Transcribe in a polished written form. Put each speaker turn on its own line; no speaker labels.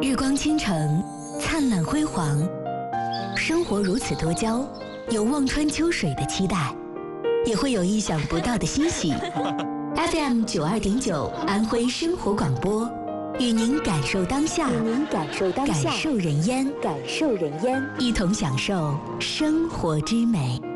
日光倾城，灿烂辉煌，生活如此多娇，有望穿秋水的期待，也会有意想不到的欣喜。FM 92.9安徽生活广播，与您感受当下，感受人烟，一同享受生活之美。